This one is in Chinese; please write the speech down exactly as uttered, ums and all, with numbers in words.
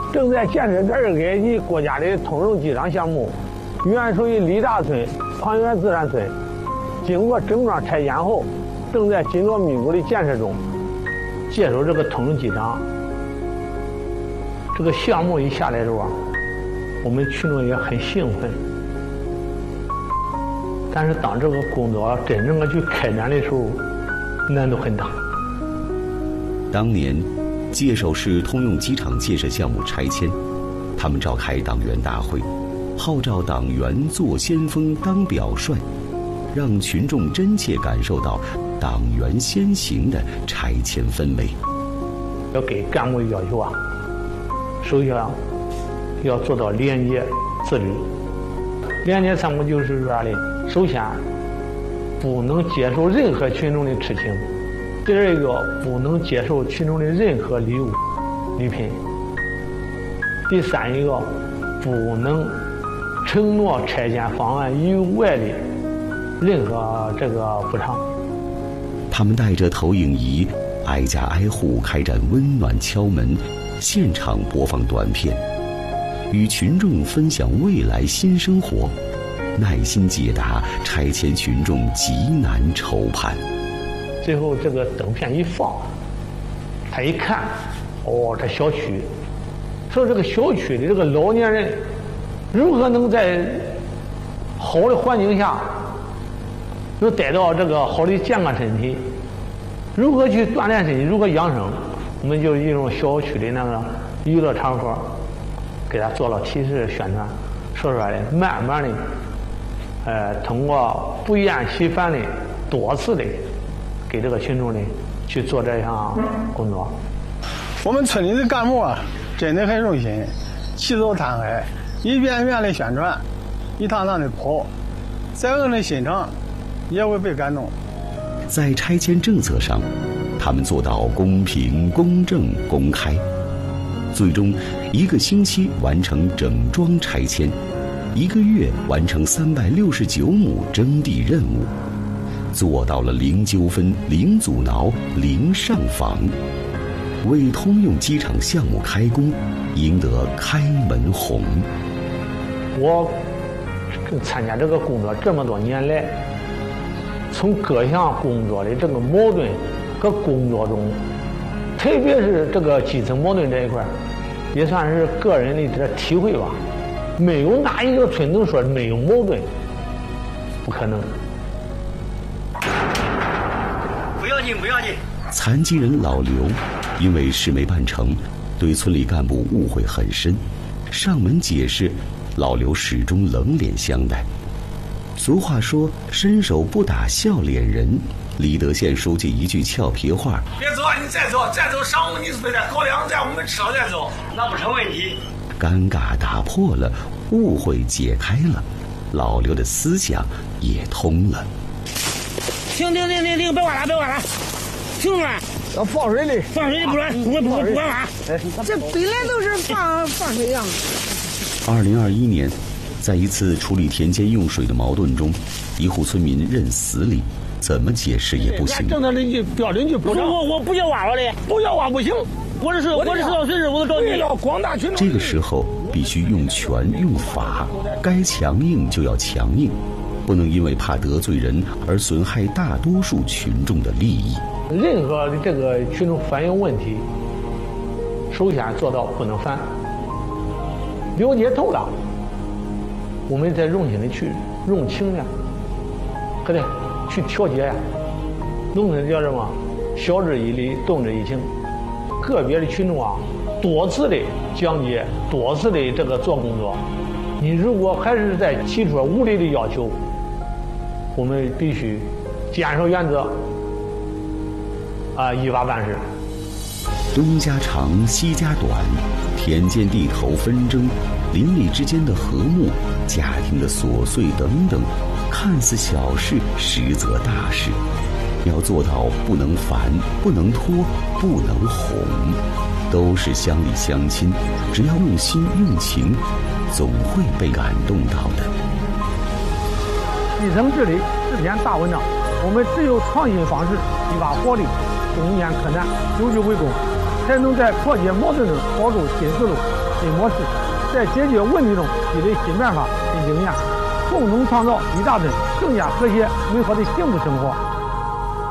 正在建设第二个级国家的通用机场项目，原属于李大村庞园自然村，经过整装拆迁后，正在紧锣密鼓的建设中。接手这个通用机场，这个项目一下来的时候，我们群众也很兴奋。但是当这个工作真正的去开展的时候，难度很大。 当年接手市通用机场建设项目拆迁，他们召开党员大会，号召党员做先锋当表率，让群众真切感受到党员先行的拆迁氛围。 要给干部要求啊，首先要做到廉洁自律。廉洁三步就是说的，首先不能接受任何群众的痴情，第二个不能接受群众的任何礼物礼品，第三一个不能承诺拆迁方案以外的任何这个补偿。 他们带着投影仪，挨家挨户开展温暖敲门，现场播放短片，与群众分享未来新生活，耐心解答拆迁群众急难愁盼。 最后这个灯片一放，他一看，哦，这小区，说这个小区的这个老年人如何能在好的环境下能得到这个好的健康身体，如何去锻炼身体，如何养生，我们就利用小区的那个娱乐场所给他做了提示宣传，说出来的慢慢的呃通过不厌其烦的多次的给这个群众的去做这项工作。 我们村里的干部啊真的很用心，起早贪黑，一遍一遍的宣传，一趟趟的跑，再硬的心肠也会被感动。 在拆迁政策上，他们做到公平、公正、公开，最终一个星期完成整桩拆迁，一个月完成三百六十九亩征地任务，做到了零纠纷、零阻挠、零上访，为通用机场项目开工赢得开门红。 我参加这个工作这么多年来，从各项工作的这个矛盾和工作中，特别是这个基层矛盾这一块，也算是个人的这体会吧。没有哪一个村能说没有矛盾，不可能。 不要紧，不要紧。 残疾人老刘因为事没办成，对村里干部误会很深，上门解释，老刘始终冷脸相待。俗话说伸手不打笑脸人，李德县书记一句俏皮话， 别走啊，你再走再走，上午你非得高粱在我们吃了再走，那不成问题。 尴尬打破了，误会解开了，老刘的思想也通了。 停停停停停，别挖了别挖了，听着没？ 要放水里， 放水里不准，不不不管挖。 这本来都是放放水样。 二零二一年，在一次处理田间用水的矛盾中，一户村民认死理，怎么解释也不行。 政策的句标准就不我我我不要挖了的， 不要挖不行。 我这是我这是到水时我都着急。 要广大群众。 这个时候必须用权用法，该强硬就要强硬，不能因为怕得罪人而损害大多数群众的利益。 任何的这个群众反映问题，首先做到不能烦，了解透了，我们再用心的去用情呀，可得去调节呀。农村叫什么？晓之以理，动之以情。个别的群众啊，多次的讲解，多次的这个做工作，你如果还是在提出无理的要求，我们必须坚守原则，啊，依法办事。 东家长西家短，田间地头纷争，邻里之间的和睦，家庭的琐碎等等，看似小事，实则大事。要做到不能烦，不能拖，不能哄，都是乡里乡亲，只要用心用情，总会被感动到的。 基层治理是篇大文章，我们只有创新方式，激发活力，攻坚克难，久久为功，才能在破解矛盾中找出新思路， 新模式，在解决问题中积累新办法、新经验，共同创造一大村更加和谐美好的幸福生活。